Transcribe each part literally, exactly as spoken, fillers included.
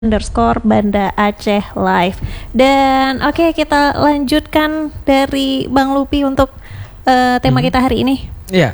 underscore Banda Aceh Live. Dan oke okay, kita lanjutkan dari Bang Lupi untuk uh, tema hmm. kita hari ini. Iya,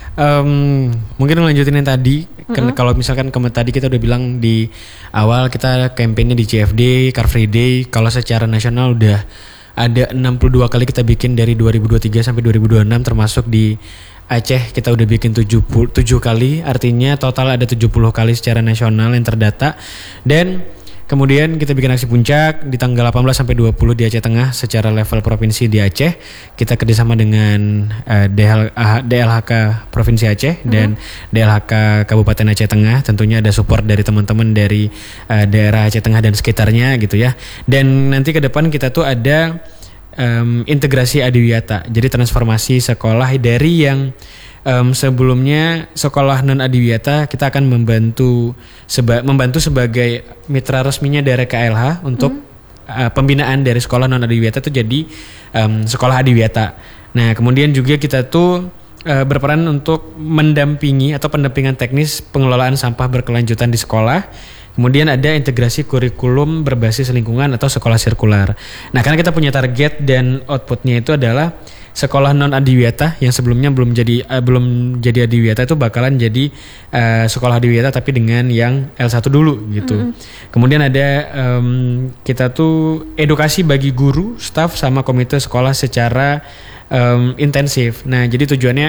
um, mungkin lanjutin yang tadi. Mm-hmm. Kan, kalau misalkan kemarin tadi kita udah bilang di awal kita kampanye di C F D, Car Free Day. Kalau secara nasional udah ada enam puluh dua kali kita bikin dari dua ribu dua puluh tiga sampai dua ribu dua puluh enam, termasuk di Aceh kita udah bikin tujuh puluh tujuh kali, artinya total ada tujuh puluh kali secara nasional yang terdata. Dan kemudian kita bikin aksi puncak di tanggal delapan belas sampai dua puluh di Aceh Tengah secara level provinsi di Aceh. Kita kerjasama dengan uh, D L H K Provinsi Aceh hmm. dan D L H K Kabupaten Aceh Tengah. Tentunya ada support dari teman-teman dari uh, daerah Aceh Tengah dan sekitarnya gitu ya. Dan nanti ke depan kita tuh ada Um, integrasi adiwiyata, jadi transformasi sekolah dari yang um, sebelumnya sekolah non adiwiyata, kita akan membantu seba- membantu sebagai mitra resminya dari K L H untuk hmm. uh, pembinaan dari sekolah non adiwiyata itu jadi um, sekolah adiwiyata. Nah kemudian juga kita tuh uh, berperan untuk mendampingi atau pendampingan teknis pengelolaan sampah berkelanjutan di sekolah. Kemudian ada integrasi kurikulum berbasis lingkungan atau sekolah sirkular. Nah, karena kita punya target dan outputnya itu adalah sekolah non adiwiyata yang sebelumnya belum jadi uh, belum jadi adiwiyata itu bakalan jadi uh, sekolah adiwiyata tapi dengan yang L satu dulu gitu. Mm-hmm. Kemudian ada um, kita tuh edukasi bagi guru, staf sama komite sekolah secara um, intensif. Nah, jadi tujuannya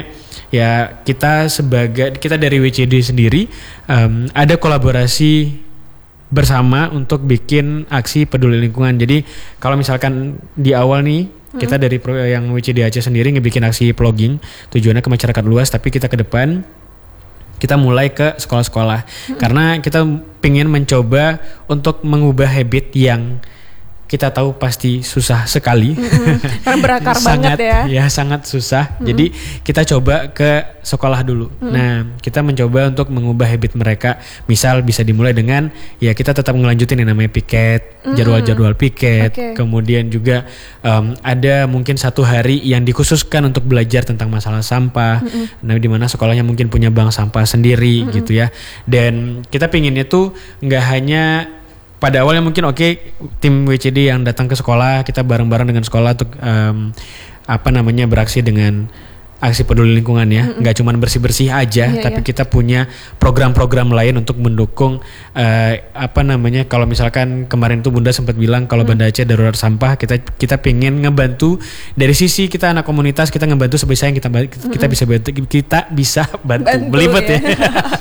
ya kita sebagai kita dari W C D sendiri um, ada kolaborasi bersama untuk bikin aksi peduli lingkungan. Jadi kalau misalkan di awal nih hmm. kita dari pro, yang W C D Aceh sendiri ngebikin aksi vlogging, tujuannya ke masyarakat luas, tapi kita ke depan kita mulai ke sekolah-sekolah hmm. karena kita pengen mencoba untuk mengubah habit yang kita tahu pasti susah sekali, mm-hmm. karena berakar sangat, banget ya. Ya sangat susah. Mm-hmm. Jadi kita coba ke sekolah dulu. Mm-hmm. Nah kita mencoba untuk mengubah habit mereka. Misal bisa dimulai dengan ya kita tetap ngelanjutin yang namanya piket, mm-hmm. jadwal-jadwal piket. Okay. Kemudian juga um, ada mungkin satu hari yang dikhususkan untuk belajar tentang masalah sampah. Mm-hmm. Nah di mana sekolahnya mungkin punya bank sampah sendiri, mm-hmm. gitu ya. Dan kita pinginnya tuh nggak hanya pada awalnya mungkin oke okay, tim W C D yang datang ke sekolah, kita bareng-bareng dengan sekolah untuk um, apa namanya beraksi dengan aksi peduli lingkungan ya, mm-hmm. nggak cuma bersih-bersih aja, yeah, tapi yeah. kita punya program-program lain untuk mendukung uh, apa namanya kalau misalkan kemarin tuh Bunda sempat bilang kalau mm-hmm. Banda Aceh darurat sampah, kita kita pengen ngebantu dari sisi kita anak komunitas, kita ngebantu sebisa yang kita mm-hmm. kita bisa bantu kita bisa bantu, bantu belibet ya. ya.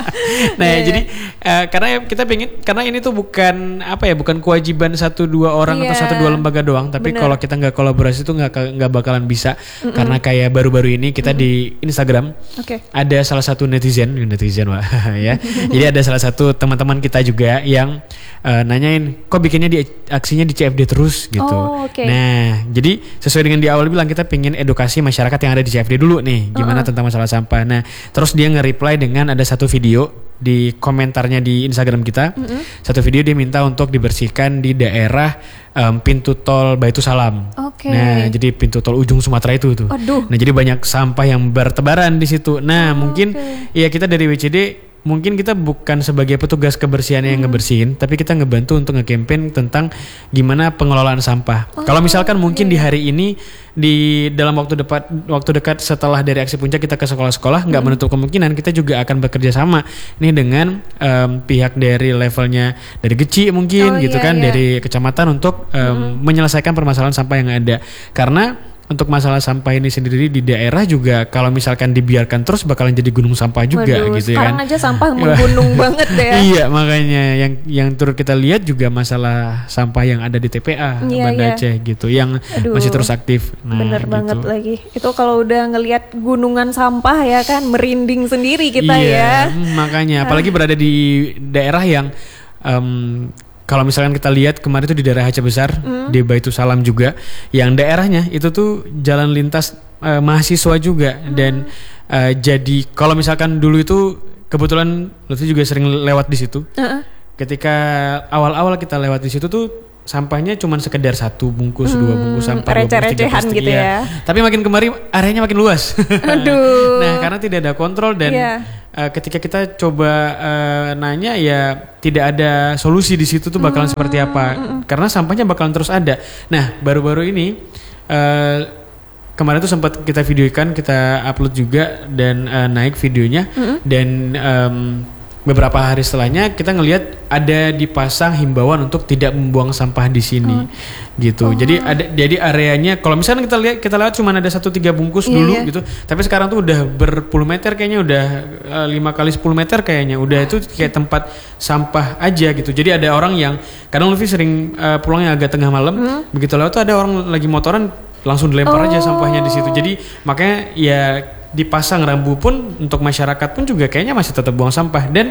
Nah yeah, jadi yeah. Uh, karena kita pengen karena ini tuh bukan apa ya bukan kewajiban satu dua orang yeah. atau satu dua lembaga doang, tapi Bener. Kalau kita nggak kolaborasi tuh nggak nggak bakalan bisa mm-hmm. karena kayak baru-baru ini kita kita di Instagram okay. ada salah satu netizen netizen wah ya jadi ada salah satu teman-teman kita juga yang uh, nanyain kok bikinnya di aksinya di C F D terus gitu. Oh, okay. Nah jadi sesuai dengan di awal bilang kita pengen edukasi masyarakat yang ada di C F D dulu nih gimana uh-uh. tentang masalah sampah. Nah terus dia nge-reply dengan ada satu video di komentarnya di Instagram kita, mm-hmm. satu video dia minta untuk dibersihkan di daerah um, pintu tol Baitu Salam. Okay. Nah, jadi pintu tol ujung Sumatera itu tuh. Aduh. Nah, jadi banyak sampah yang bertebaran di situ. Nah, oh, mungkin okay. ya kita dari W C D mungkin kita bukan sebagai petugas kebersihan yang hmm. ngebersihin, tapi kita ngebantu untuk nge-campaign tentang gimana pengelolaan sampah. Oh, Kalau misalkan okay. mungkin di hari ini di dalam waktu dekat waktu dekat setelah dari aksi puncak kita ke sekolah-sekolah, nggak hmm. menutup kemungkinan kita juga akan bekerja sama nih dengan um, pihak dari levelnya dari Geci mungkin oh, gitu iya, kan iya. dari kecamatan untuk um, hmm. menyelesaikan permasalahan sampah yang ada. Karena untuk masalah sampah ini sendiri di daerah juga kalau misalkan dibiarkan terus bakalan jadi gunung sampah juga. Waduh, gitu ya kan. Sekarang aja sampah menggunung banget deh. Iya makanya yang yang turut kita lihat juga masalah sampah yang ada di T P A iya, Banda iya. Aceh gitu yang Aduh, masih terus aktif. Nah, bener gitu. banget lagi. Itu kalau udah ngelihat gunungan sampah ya kan merinding sendiri kita iya, ya. Makanya apalagi berada di daerah yang um, kalau misalkan kita lihat kemarin itu di daerah Aceh Besar mm. di Baitu Salam juga yang daerahnya itu tuh jalan lintas uh, mahasiswa juga mm. dan uh, jadi kalau misalkan dulu itu kebetulan Lutfi juga sering lewat di situ. Uh-uh. Ketika awal-awal kita lewat di situ tuh sampahnya cuma sekedar satu bungkus, hmm, dua bungkus sampah, receh-recehan gitu ya. Tapi makin kemari areanya makin luas. Aduh. Nah, karena tidak ada kontrol dan yeah. uh, ketika kita coba uh, nanya ya tidak ada solusi di situ tuh bakalan hmm. seperti apa. Hmm. Karena sampahnya bakalan terus ada. Nah, baru-baru ini uh, kemarin tuh sempat kita videokan, kita upload juga dan uh, naik videonya hmm. dan um, beberapa hari setelahnya kita ngelihat ada dipasang himbauan untuk tidak membuang sampah di sini, oh. gitu. Oh. Jadi ada, jadi areanya kalau misalnya kita lihat kita lewat cuma ada satu tiga bungkus yeah, dulu yeah. gitu, tapi sekarang tuh udah berpuluh meter kayaknya, udah uh, lima kali sepuluh meter kayaknya, udah itu kayak tempat sampah aja gitu. Jadi ada orang yang kadang Luffy sering uh, pulangnya agak tengah malam, hmm? begitu lewat tuh ada orang lagi motoran langsung dilempar oh. aja sampahnya di situ. Jadi makanya ya dipasang rambu pun untuk masyarakat pun juga kayaknya masih tetap buang sampah. Dan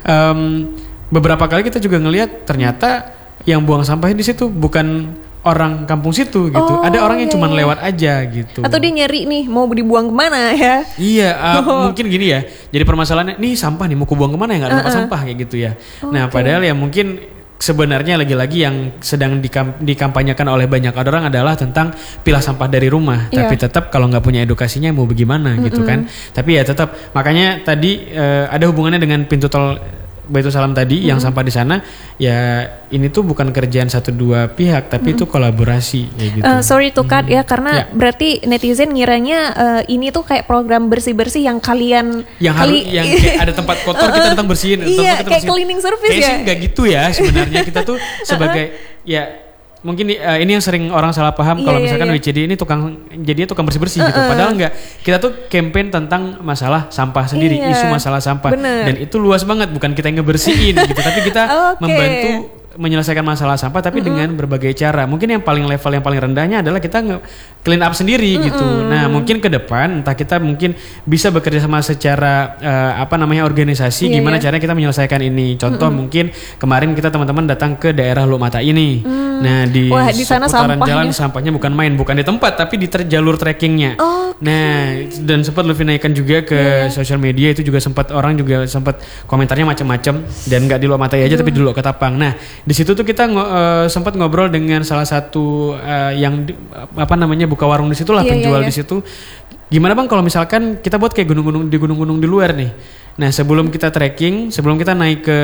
um, beberapa kali kita juga ngelihat ternyata yang buang sampah di situ bukan orang kampung situ gitu. Oh, ada orang yang okay. cuma lewat aja gitu. Atau dia nyari nih mau dibuang kemana ya? Iya, uh, oh. mungkin gini ya. Jadi permasalahannya nih sampah nih mau kubuang kemana ya, nggak ada tempat uh-uh. sampah kayak gitu ya. Oh, nah, okay. padahal ya mungkin sebenarnya lagi-lagi yang sedang dikam, dikampanyekan oleh banyak orang adalah tentang pilah sampah dari rumah. Yeah. Tapi tetap kalau nggak punya edukasinya mau bagaimana mm-hmm. gitu kan. Tapi ya tetap makanya tadi uh, ada hubungannya dengan pintu tol Baitul Salam tadi mm-hmm. yang sampah di sana ya ini tuh bukan kerjaan satu dua pihak tapi mm-hmm. itu kolaborasi ya gitu. Uh, sorry to cut mm-hmm. ya karena yeah. berarti netizen ngiranya uh, ini tuh kayak program bersih-bersih yang kalian yang kali harus yang ada tempat kotor kita datang bersihin. Iya, kayak bersihin. Cleaning service kayak ya. Kayak sih nggak gitu ya sebenarnya kita tuh sebagai ya mungkin uh, ini yang sering orang salah paham kalau yeah, misalkan yeah, yeah. W C D ini tukang jadinya tukang bersih-bersih uh-uh. gitu. Padahal enggak. Kita tuh campaign tentang masalah sampah sendiri, yeah. isu masalah sampah. Bener. Dan itu luas banget, bukan kita yang ngebersihin gitu, tapi kita okay. membantu menyelesaikan masalah sampah tapi mm-hmm. dengan berbagai cara. Mungkin yang paling level yang paling rendahnya adalah kita nge- clean up sendiri mm-hmm. gitu. Nah, mungkin ke depan entah kita mungkin bisa bekerja sama secara uh, apa namanya organisasi yeah, gimana yeah. caranya kita menyelesaikan ini. Contoh mm-hmm. mungkin kemarin kita teman-teman datang ke daerah Luk Mata ini. Mm. Nah, di, Wah, di sana seputaran sampahnya. jalan sampahnya bukan main, bukan di tempat tapi di ter- jalur trekkingnya. Oh, okay. Nah, dan sempat Luffy naikkan juga ke yeah. sosial media itu juga sempat orang juga sempat komentarnya macam-macam dan nggak di Luk Mata aja mm. tapi di Luk Ketapang. Nah, di situ tuh kita uh, sempat ngobrol dengan salah satu uh, yang di, apa namanya buka warung di situ lah yeah, penjual yeah, yeah. di situ. Gimana Bang kalau misalkan kita buat kayak gunung-gunung di gunung-gunung di luar nih. Nah, sebelum kita trekking, sebelum kita naik ke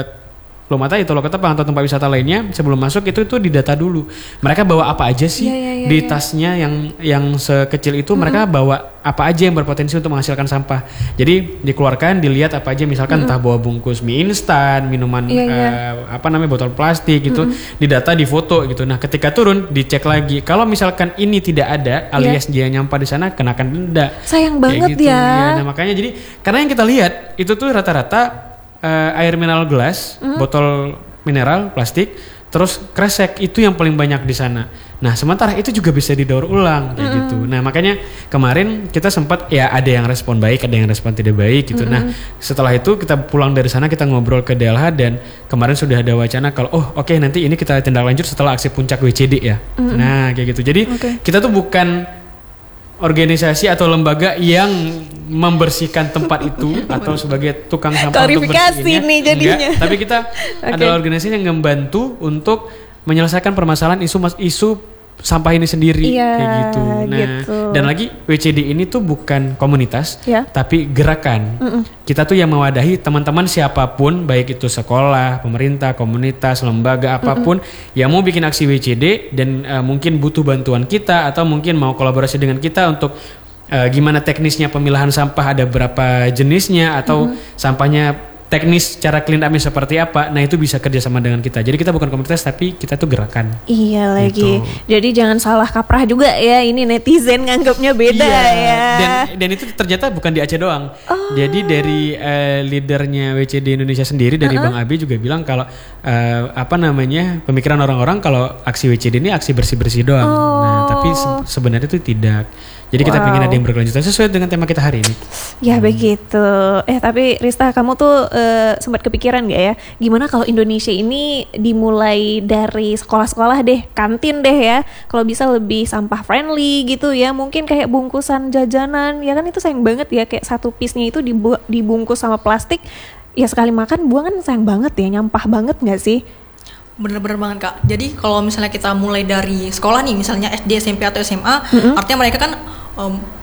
Luk Mata itu Luk Ketapang atau tempat wisata lainnya, sebelum masuk itu itu didata dulu. Mereka bawa apa aja sih yeah, yeah, yeah, di tasnya yang yang sekecil itu, mm-hmm. mereka bawa apa aja yang berpotensi untuk menghasilkan sampah. Jadi dikeluarkan, dilihat apa aja, misalkan mm-hmm. entah bawa bungkus mie instan, minuman yeah, yeah. Uh, apa namanya botol plastik gitu, mm-hmm. didata, difoto gitu. Nah, ketika turun dicek lagi. Kalau misalkan ini tidak ada alias yeah. dia nyampah di sana, kenakan denda. Sayang banget gitu. ya. ya. Nah, makanya jadi karena yang kita lihat itu tuh rata-rata Uh, air mineral gelas, mm. botol mineral plastik, terus kresek itu yang paling banyak di sana. Nah, sementara itu juga bisa didaur ulang kayak mm. gitu. Nah, makanya kemarin kita sempat ya ada yang respon baik, ada yang respon tidak baik gitu. Mm-hmm. Nah, setelah itu kita pulang dari sana kita ngobrol ke D L H dan kemarin sudah ada wacana kalau oh oke okay, nanti ini kita tindak lanjut setelah aksi puncak W C D ya. Mm-hmm. Nah, kayak gitu. Jadi okay. kita tuh bukan organisasi atau lembaga yang membersihkan tempat itu atau sebagai tukang sampah untuk bersihnya nih jadinya. Enggak, tapi kita okay. adalah organisasi yang membantu untuk menyelesaikan permasalahan isu isu sampah ini sendiri iya, kayak gitu. Nah, gitu. Dan lagi W C D ini tuh bukan komunitas, ya. Tapi gerakan. Mm-mm. Kita tuh yang mewadahi teman-teman siapapun, baik itu sekolah, pemerintah, komunitas, lembaga apapun Mm-mm. yang mau bikin aksi W C D dan uh, mungkin butuh bantuan kita atau mungkin mau kolaborasi dengan kita untuk uh, gimana teknisnya pemilahan sampah, ada berapa jenisnya atau mm-hmm. sampahnya teknis cara clean up-nya seperti apa. Nah, itu bisa kerjasama dengan kita. Jadi kita bukan komunitas tapi kita tuh gerakan. Iya lagi. Gitu. Jadi jangan salah kaprah juga ya. Ini netizen nganggapnya beda iya. ya. Dan dan itu ternyata bukan di Aceh doang. Oh. Jadi dari uh, leadernya W C D Indonesia sendiri dari uh-huh. Bang Abi juga bilang kalau uh, apa namanya pemikiran orang-orang kalau aksi W C D ini aksi bersih-bersih doang. Oh. Nah, tapi se- sebenarnya itu tidak. Jadi kita wow. pengen ada yang berkelanjutan sesuai dengan tema kita hari ini. Ya hmm. begitu. Eh tapi Rista, kamu tuh uh, sempat kepikiran gak ya? Gimana kalau Indonesia ini dimulai dari sekolah-sekolah deh, kantin deh ya. Kalau bisa lebih sampah friendly gitu ya. Mungkin kayak bungkusan jajanan. Ya kan itu sayang banget ya. Kayak satu piece-nya itu dibu- dibungkus sama plastik. Ya sekali makan buang kan sayang banget ya. Nyampah banget gak sih? Bener-bener banget Kak. Jadi kalau misalnya kita mulai dari sekolah nih, misalnya S D, S M P atau S M A, mm-hmm. artinya mereka kan um,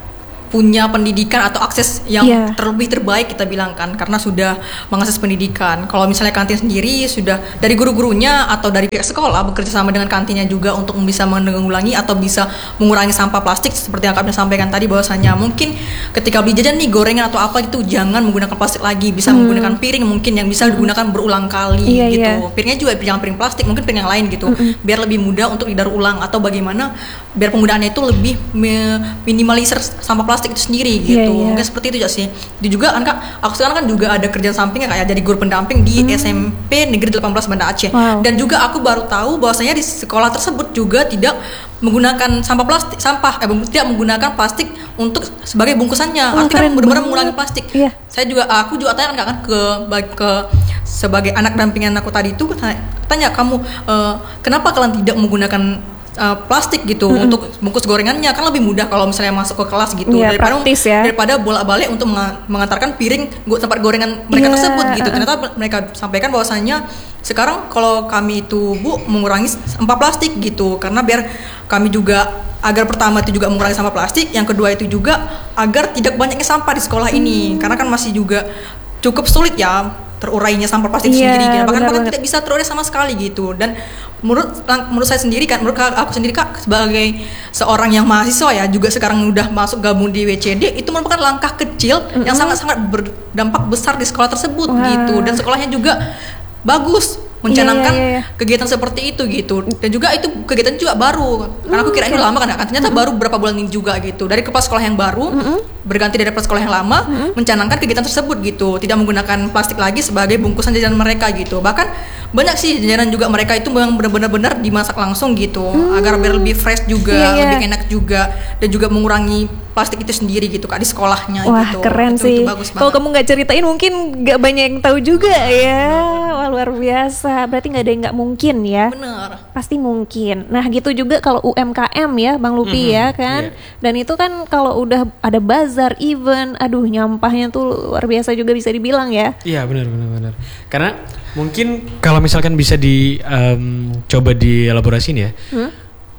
punya pendidikan atau akses yang Iya. terlebih terbaik kita bilang kan, karena sudah mengakses pendidikan. Kalau misalnya kantin sendiri sudah dari guru-gurunya atau dari pihak sekolah bekerja sama dengan kantinnya juga untuk bisa menanggulangi atau bisa mengurangi sampah plastik seperti yang kami sampaikan tadi, bahwasanya mungkin ketika beli jajan nih gorengan atau apa itu jangan menggunakan plastik lagi, bisa Hmm. menggunakan piring mungkin yang bisa digunakan berulang kali Iya, gitu. iya. Piringnya juga jangan piring plastik, mungkin piring yang lain gitu, biar lebih mudah untuk didaur ulang atau bagaimana biar penggunaannya itu lebih me- minimalisir sampah plastik itu sendiri gitu. Iya, iya. Mungkin seperti itu aja sih. Itu juga kan Kak, aku sekarang kan juga ada kerjaan sampingnya kayak jadi guru pendamping di S M P Negeri delapan belas Banda Aceh. Wow. Dan juga aku baru tahu bahwasanya di sekolah tersebut juga tidak menggunakan sampah plastik, sampah eh tidak menggunakan plastik untuk sebagai bungkusannya. Wah, Artinya keren benar-benar banget. mengurangi plastik. Iya. Saya juga aku juga tanya kan kan ke bag- ke sebagai anak dampingan aku tadi itu tanya, tanya kamu eh, kenapa kalian tidak menggunakan eh, plastik gitu untuk bungkus gorengannya, kan lebih mudah kalau misalnya masuk ke kelas gitu Iya, daripada praktis ya. daripada bolak-balik untuk menga- mengantarkan piring go- tempat gorengan mereka Iya, tersebut gitu. uh-uh. Ternyata mereka sampaikan bahwasanya sekarang kalau kami itu Bu mengurangi sampah plastik gitu, karena biar kami juga agar pertama itu juga mengurangi sampah plastik, yang kedua itu juga agar tidak banyaknya sampah di sekolah ini, karena kan masih juga cukup sulit ya terurainya sampah plastik Iya, sendiri gitu. bahkan benar bahkan banget. tidak bisa terurai sama sekali gitu. Dan menurut menurut saya sendiri kan, menurut aku sendiri Kak, sebagai seorang yang mahasiswa ya, juga sekarang udah masuk gabung di W C D, itu merupakan langkah kecil yang sangat-sangat berdampak besar di sekolah tersebut Wah. gitu. Dan sekolahnya juga bagus mencanangkan Iya, iya, iya. kegiatan seperti itu gitu. Dan juga itu kegiatan juga baru, karena aku kira ini lama kan, kan ternyata baru beberapa bulan ini juga gitu, dari kepala sekolah yang baru berganti dari kepala sekolah yang lama mencanangkan kegiatan tersebut gitu, tidak menggunakan plastik lagi sebagai bungkusan jajanan mereka gitu. Bahkan banyak sih jajanan juga mereka itu memang benar-benar dimasak langsung gitu, agar biar lebih fresh juga, Iya, iya. lebih enak juga, dan juga mengurangi plastik itu sendiri gitu Kak di sekolahnya. Wah, gitu. keren Itu- sih. itu bagus Kalau banget. kamu nggak ceritain mungkin nggak banyak yang tahu juga ya. Wah, luar biasa. Berarti nggak ada yang nggak mungkin ya. Bener. Pasti mungkin. Nah, gitu juga kalau U M K M ya, Bang Lupi Mhm, ya kan. iya. Dan itu kan kalau udah ada bazar, event, aduh nyampahnya tuh luar biasa juga bisa dibilang ya. Iya benar benar benar. Karena mungkin kalau misalkan bisa di em, coba dielaborasiin ya. Hmm?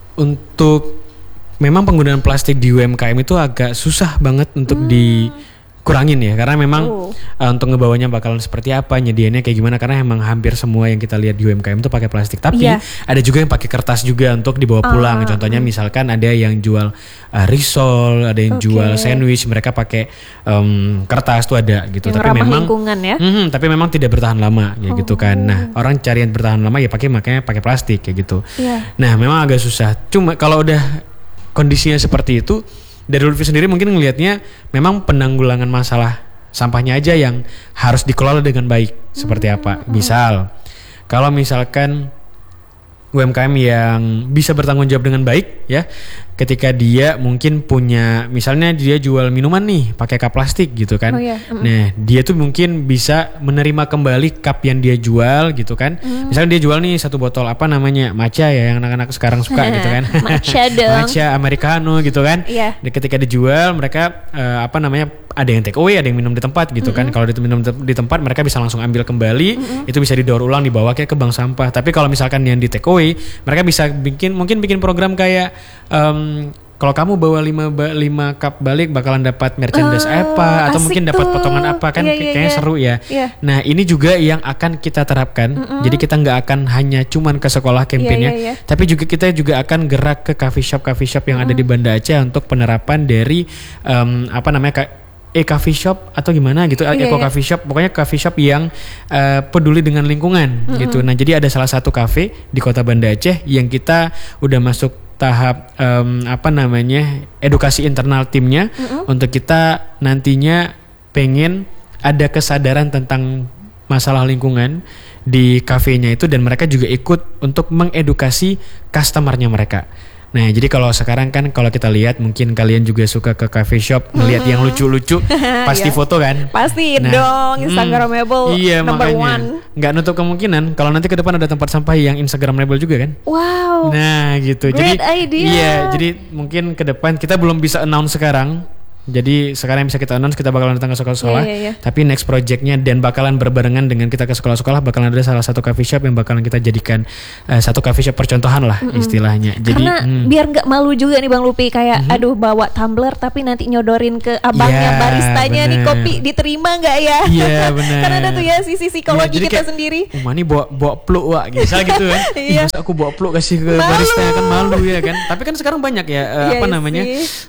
Untuk memang penggunaan plastik di U M K M itu agak susah banget untuk dikurangin ya, karena memang Oh. uh, untuk ngebawanya bakalan seperti apa, nyediainnya kayak gimana, karena emang hampir semua yang kita lihat di U M K M itu pakai plastik. Tapi Iya. ada juga yang pakai kertas juga untuk dibawa pulang. Ah, Contohnya misalkan ada yang jual uh, risol, ada yang Oke. jual sandwich, mereka pakai em, kertas tuh ada gitu. Yang Tapi ramah memang lingkungan ya. Mhm, tapi memang tidak bertahan lama ya gitu kan. Nah, orang cari yang bertahan lama ya pakai makanya pakai plastik kayak gitu. Iya. Nah, memang agak susah. Cuma kalau udah kondisinya seperti itu, dari Lutfi sendiri mungkin ngelihatnya memang penanggulangan masalah sampahnya aja yang harus dikelola dengan baik. Seperti apa? Misal, kalau misalkan U M K M yang bisa bertanggung jawab dengan baik ya, ketika dia mungkin punya, misalnya dia jual minuman nih pakai cup plastik gitu kan. Oh iya, mm. Nah, dia tuh mungkin bisa menerima kembali cup yang dia jual gitu kan. Misalnya dia jual nih satu botol apa namanya, matcha ya yang anak-anak sekarang suka gitu kan. Matcha dong. Matcha americano gitu kan. Iya. Dan ketika dijual mereka eh, apa namanya, ada yang take away, ada yang minum di tempat gitu kan. Kalau di minum te- di tempat mereka bisa langsung ambil kembali, itu bisa didaur ulang, dibawa kayak ke bank sampah. Tapi kalau misalkan yang di take away, mereka bisa bikin mungkin bikin program kayak em, kalau kamu bawa lima ba- lima cup balik bakalan dapat merchandise Oh, apa, atau asik mungkin dapat tuh. potongan apa kan, Iya, kayak- iya, kayaknya iya. seru ya. Iya. Nah, ini juga yang akan kita terapkan. Jadi kita nggak akan hanya cuman ke sekolah campaignnya, iya, iya. tapi juga kita juga akan gerak ke coffee shop coffee shop yang ada di Banda Aceh untuk penerapan dari em, apa namanya ka- e-coffee shop atau gimana gitu, Iya, eco iya. coffee shop, pokoknya coffee shop yang eh, peduli dengan lingkungan gitu. Nah, jadi ada salah satu cafe di Kota Banda Aceh yang kita udah masuk tahap em, apa namanya, edukasi internal timnya untuk kita nantinya pengen ada kesadaran tentang masalah lingkungan di kafenya itu, dan mereka juga ikut untuk mengedukasi customernya mereka. Nah, jadi kalau sekarang kan kalau kita lihat, mungkin kalian juga suka ke cafe shop ngelihat yang lucu-lucu, pasti Iya. foto kan? Pasti Nah, dong, hmm, Instagramable iya, number makanya. one. Nggak nutup kemungkinan kalau nanti ke depan ada tempat sampah yang Instagramable juga kan? Wow. Nah, gitu. Great jadi idea. iya, jadi mungkin ke depan kita belum bisa announce sekarang. Jadi sekarang yang bisa kita announce kita bakalan datang ke sekolah-sekolah. Iya, iya, iya. Tapi next projectnya dan bakalan berbarengan dengan kita ke sekolah-sekolah bakalan ada salah satu coffee shop yang bakalan kita jadikan uh, satu coffee shop percontohan lah mm-hmm. istilahnya. Jadi karena hmm. biar nggak malu juga nih Bang Lupi kayak mm-hmm. aduh bawa tumbler tapi nanti nyodorin ke abangnya yeah, baristanya bener. nih kopi diterima nggak ya? Iya yeah, benar. Karena ada tuh ya sisi psikologi yeah, kita kayak, sendiri. Umah nih bawa bawa pluk wak misal gitu kan. Iya. Masa aku bawa pluk kasih ke malu. barista kan malu ya kan. Tapi kan sekarang banyak ya uh, yeah, apa namanya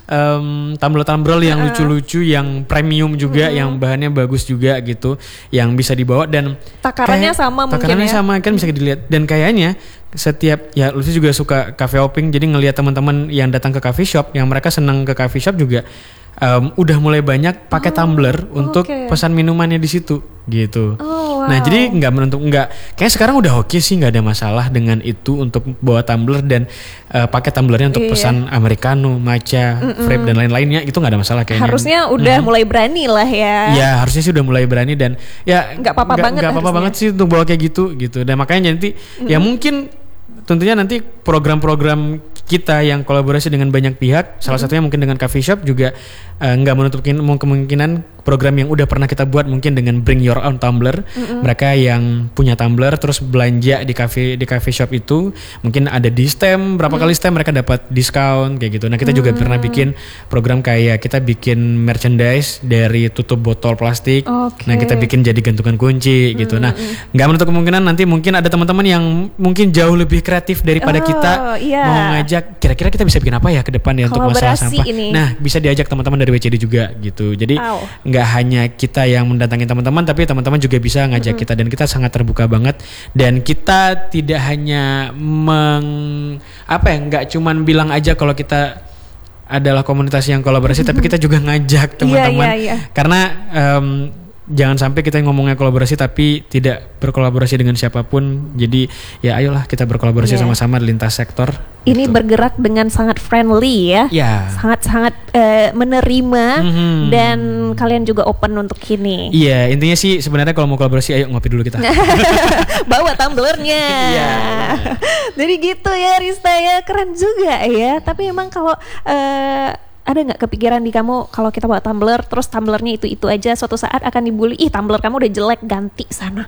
um, tumbler-tumbler yang uh. lucu-lucu yang premium juga mm-hmm. yang bahannya bagus juga gitu yang bisa dibawa dan takarannya kayak, sama mungkin takarannya ya. sama kan bisa dilihat dan kayaknya setiap ya Lucy juga suka cafe hopping jadi ngelihat teman-teman yang datang ke coffee shop yang mereka senang ke coffee shop juga um, udah mulai banyak pakai oh, tumbler untuk okay. pesan minumannya di situ gitu. Oh, wow. Nah jadi nggak menentu nggak kayak sekarang udah oke sih nggak ada masalah dengan itu untuk bawa tumbler dan uh, pakai tumblernya untuk iya. pesan americano, matcha, mm-mm. frappe dan lain-lainnya itu nggak ada masalah kayaknya. Harusnya udah hmm. mulai berani lah ya. Ya harusnya sih udah mulai berani dan ya nggak apa-apa banget. Nggak apa-apa banget sih untuk bawa kayak gitu gitu dan makanya nanti mm-hmm. ya mungkin tentunya nanti program-program kita yang kolaborasi dengan banyak pihak, salah satunya mungkin dengan coffee shop juga uh, nggak menutup kemungkinan program yang udah pernah kita buat mungkin dengan bring your own tumbler. Mm-hmm. Mereka yang punya tumbler terus belanja di cafe di coffee shop itu mungkin ada di stem berapa mm-hmm. kali stem mereka dapat diskon kayak gitu. Nah kita mm-hmm. juga pernah bikin program kayak kita bikin merchandise dari tutup botol plastik. Okay. Nah kita bikin jadi gantungan kunci mm-hmm. gitu. Nah nggak menutup kemungkinan nanti mungkin ada teman-teman yang mungkin jauh lebih kreatif daripada oh, kita iya. mau ngajak kira-kira kita bisa bikin apa ya ke depan ya untuk masalah sampah. Ini. Nah bisa diajak teman-teman dari W C D juga gitu. Jadi oh. nggak hanya kita yang mendatangi teman-teman tapi teman-teman juga bisa ngajak mm-hmm. kita dan kita sangat terbuka banget dan kita tidak hanya meng apa ya nggak cuman bilang aja kalau kita adalah komunitas yang kolaborasi mm-hmm. tapi kita juga ngajak teman-teman yeah, yeah, yeah. karena um, jangan sampai kita ngomongnya kolaborasi tapi tidak berkolaborasi dengan siapapun. Jadi ya ayolah kita berkolaborasi yeah. sama-sama di lintas sektor. Ini gitu. Bergerak dengan sangat friendly ya. Yeah. Sangat-sangat uh, menerima mm-hmm. dan kalian juga open untuk ini. Iya, yeah, intinya sih sebenarnya kalau mau kolaborasi ayo ngopi dulu kita. Bawa tumblernya. Yeah. Jadi gitu ya Rista ya, keren juga ya. Tapi emang kalau uh, ada nggak kepikiran di kamu kalau kita bawa tumbler terus tumblernya itu itu aja suatu saat akan dibully, ih tumbler kamu udah jelek ganti sana.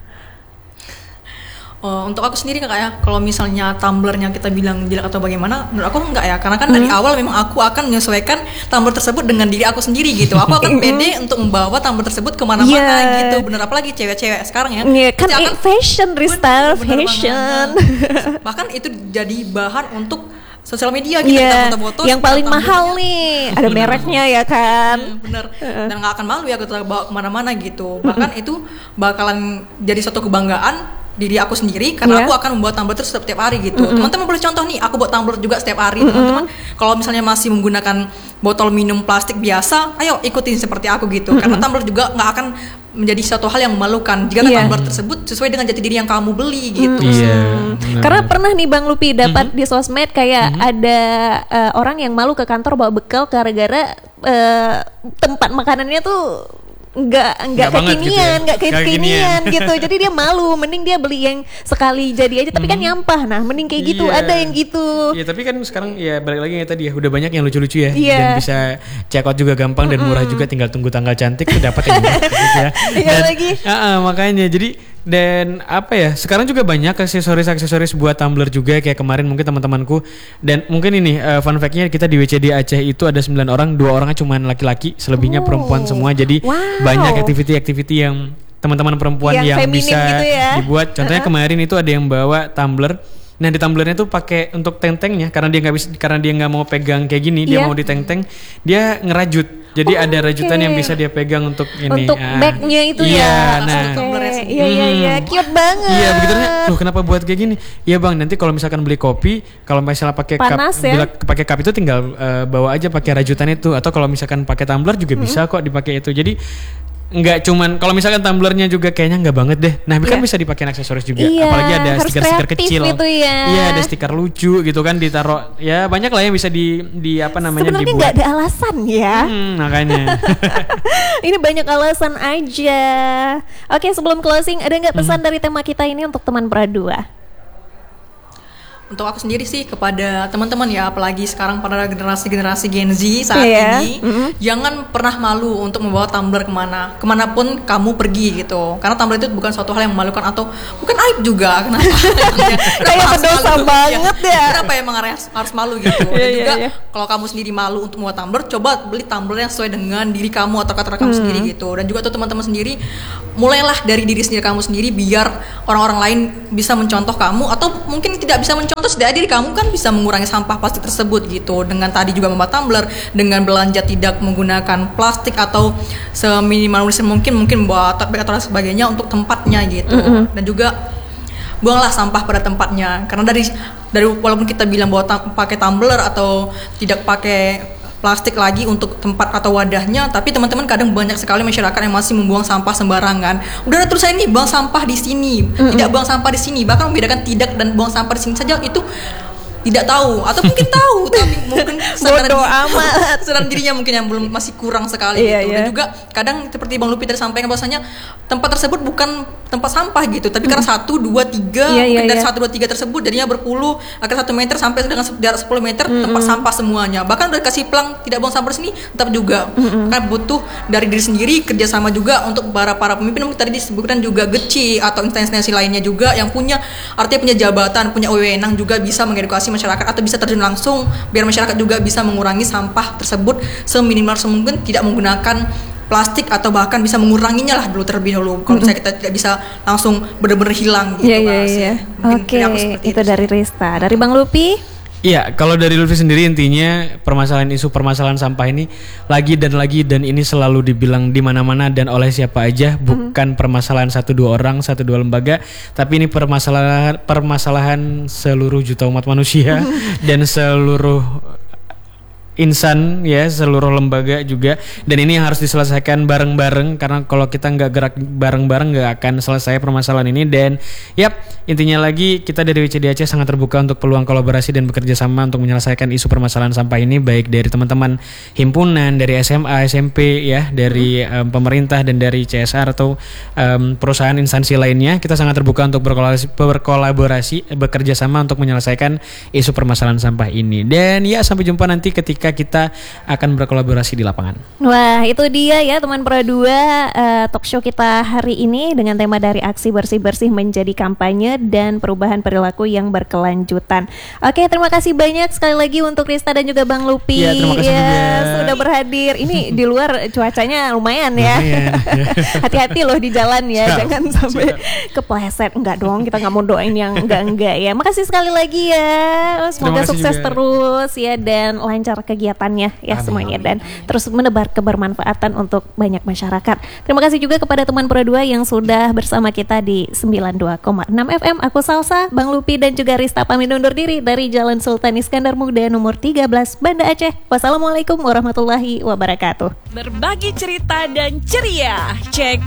Uh, untuk aku sendiri nggak ya, kalau misalnya tumblernya kita bilang jelek atau bagaimana, menurut aku nggak ya, karena kan hmm. dari awal memang aku akan menyesuaikan tumbler tersebut dengan diri aku sendiri gitu. Aku akan pede untuk membawa tumbler tersebut kemana-mana yeah. gitu. Bener, apalagi cewek-cewek sekarang ya. Yeah, kan akan, fashion, Rista, fashion. Bahkan itu jadi bahan untuk sosial media gitu, yeah, kita foto-foto yang paling mahal nih ada mereknya ya kan. Bener, dan nggak akan malu ya kita bawa kemana-mana gitu. Bahkan itu bakalan jadi suatu kebanggaan diri aku sendiri karena yeah. aku akan membuat tumbler terus setiap hari gitu. Mm-hmm. Teman-teman boleh contoh nih, aku buat tumbler juga setiap hari. Mm-hmm. Teman-teman kalau misalnya masih menggunakan botol minum plastik biasa, ayo ikutin seperti aku gitu. Mm-hmm. Karena tumbler juga nggak akan menjadi suatu hal yang memalukan jika yeah. tumbler tersebut sesuai dengan jati diri yang kamu beli gitu. Mm-hmm. Yeah. Mm-hmm. Karena pernah nih Bang Lupi dapat mm-hmm. di sosmed kayak mm-hmm. ada uh, orang yang malu ke kantor bawa bekal gara-gara uh, tempat makanannya tuh nggak nggak kekinian, nggak gitu ya? kekinian gitu. Jadi dia malu, mending dia beli yang sekali jadi aja, tapi kan nyampah. Nah, mending kayak gitu, yeah. ada yang gitu. Iya, yeah, tapi kan sekarang ya balik lagi ya tadi ya, udah banyak yang lucu-lucu ya, yeah. dan bisa check out juga gampang dan murah juga, tinggal tunggu tanggal cantik tuh dapat yang murah gitu ya. Iya lagi. Uh, uh, makanya jadi dan apa ya, sekarang juga banyak aksesoris-aksesoris buat tumbler juga kayak kemarin mungkin teman-temanku, dan mungkin ini uh, fun fact-nya kita di W C D Aceh itu ada sembilan orang, dua orangnya cuma laki-laki, selebihnya oh. perempuan semua. Jadi wow. banyak aktiviti-aktiviti yang teman-teman perempuan yang, yang bisa gitu ya? dibuat. Contohnya uh-huh. kemarin itu ada yang bawa tumbler. Nah di tumblernya tuh pakai untuk teng-tengnya karena dia nggak bisa, karena dia nggak mau pegang kayak gini, dia yeah. mau di teng-teng, dia ngerajut. Jadi oh, ada rajutan okay. yang bisa dia pegang untuk ini. Untuk ah. bagnya itu iya, ya. Nah, okay. Iya iya iya, cute banget. Iya begitu. Loh kenapa buat kayak gini? Iya bang, nanti kalau misalkan beli kopi, kalau misalnya pakai cup, ya? bila pakai cup itu tinggal uh, bawa aja pakai rajutan itu. Atau kalau misalkan pakai tumbler juga hmm. bisa kok dipakai itu. Jadi nggak cuman kalau misalkan tumblernya juga kayaknya nggak banget deh. Nah kan yeah. bisa dipakai aksesoris juga. Yeah, apalagi ada stiker-stiker kecil. Itu ya. Iya ada stiker lucu gitu kan ditaruh. Ya banyak lah yang bisa di di apa namanya sebenarnya dibuat. Sebenarnya nggak ada alasan ya. Hmm, makanya. Ini banyak alasan aja. Oke sebelum closing ada nggak pesan hmm. dari tema kita ini untuk teman Pradua? Untuk aku sendiri sih kepada teman-teman ya, apalagi sekarang pada generasi-generasi Gen Z saat Iya. ini, Mm-mm. jangan pernah malu untuk membawa tumbler kemana, kemanapun kamu pergi gitu. Karena tumbler itu bukan suatu hal yang memalukan atau bukan aib juga. Kenapa? Kenapa Kayak harus berdosa malu? banget ya. Kenapa emang harus, harus malu gitu? Iya, Dan iya, juga iya. kalau kamu sendiri malu untuk membawa tumbler, coba beli tumbler yang sesuai dengan diri kamu atau kata kamu Hmm. sendiri gitu. Dan juga tuh teman-teman sendiri, mulailah dari diri sendiri kamu sendiri biar orang-orang lain bisa mencontoh kamu, atau mungkin tidak bisa mencontoh, setidaknya diri kamu kan bisa mengurangi sampah plastik tersebut gitu, dengan tadi juga membawa tumbler, dengan belanja tidak menggunakan plastik atau seminimalis mungkin mungkin membawa tote bag atau sebagainya untuk tempatnya gitu. Dan juga buanglah sampah pada tempatnya, karena dari dari walaupun kita bilang bahwa ta- pakai tumbler atau tidak pakai plastik lagi untuk tempat atau wadahnya, tapi teman-teman kadang banyak sekali masyarakat yang masih membuang sampah sembarangan. Udah ada tulisan ini buang sampah di sini, tidak buang sampah di sini, bahkan membedakan tidak dan buang sampah di sini saja itu tidak tahu, atau mungkin tahu tapi mungkin sadar Bodoh diri- amat. sadar dirinya mungkin yang belum masih kurang sekali Iya, gitu. iya. Dan juga kadang seperti Bang Lupi tadi sampaikan bahwasanya tempat tersebut bukan tempat sampah gitu, tapi karena satu, dua, tiga, Iya, mungkin iya, dari iya. satu, dua, tiga tersebut jadinya berpuluh, akhirnya satu meter sampai dengan jarak sepuluh meter tempat sampah semuanya. Bahkan udah dikasih pelang tidak buang sampah di sini, tetap juga kan butuh dari diri sendiri, kerjasama juga untuk para para pemimpin mungkin tadi disebutkan juga G C I atau instansi lainnya juga yang punya artinya punya jabatan, punya wewenang juga bisa mengedukasi masyarakat atau bisa terjun langsung biar masyarakat juga bisa mengurangi sampah tersebut seminimal semungkin, tidak menggunakan plastik atau bahkan bisa menguranginya lah dulu terlebih dahulu. Kalau misalnya kita tidak bisa langsung benar-benar hilang gitu. Iya, iya, Mas. iya. Mungkin Oke, dari aku seperti itu dari Rista. Dari Bang Lupi? Iya, kalau dari Lutfi sendiri intinya permasalahan isu permasalahan sampah ini lagi dan lagi dan ini selalu dibilang di mana-mana dan oleh siapa aja, bukan permasalahan satu dua orang, satu dua lembaga, tapi ini permasalahan permasalahan seluruh juta umat manusia dan seluruh insan ya, seluruh lembaga juga, dan ini harus diselesaikan bareng-bareng karena kalau kita nggak gerak bareng-bareng nggak akan selesai permasalahan ini. Dan yap, intinya lagi kita dari W C D Aceh sangat terbuka untuk peluang kolaborasi dan bekerja sama untuk menyelesaikan isu permasalahan sampah ini, baik dari teman-teman himpunan, dari S M A, S M P ya, dari um, pemerintah dan dari C S R atau um, perusahaan instansi lainnya. Kita sangat terbuka untuk berkolaborasi, berkolaborasi bekerja sama untuk menyelesaikan isu permasalahan sampah ini. Dan ya, sampai jumpa nanti ketika kita akan berkolaborasi di lapangan. Wah, itu dia ya teman Pro dua, uh, talk show kita hari ini dengan tema dari aksi bersih-bersih menjadi kampanye dan perubahan perilaku yang berkelanjutan. Oke, terima kasih banyak sekali lagi untuk Rista dan juga Bang Lupi. Ya, terima kasih ya, juga. sudah berhadir. Ini di luar cuacanya lumayan ya. Lumayan. Hati-hati loh di jalan ya, Siap, jangan sampai kepleset. Enggak dong, kita nggak mau doain yang enggak-enggak ya. Makasih sekali lagi ya. Semoga Terima kasih sukses juga. terus ya dan lancar kegiatannya ya. Amin. Semuanya dan terus menebar kebermanfaatan untuk banyak masyarakat. Terima kasih juga kepada teman Pro dua yang sudah bersama kita di sembilan puluh dua koma enam F M. Aku Salsa, Bang Lupi dan juga Rista pamit undur diri dari Jalan Sultan Iskandar Muda nomor tiga belas Banda Aceh. Wassalamualaikum warahmatullahi wabarakatuh. Berbagi cerita dan ceria. Cek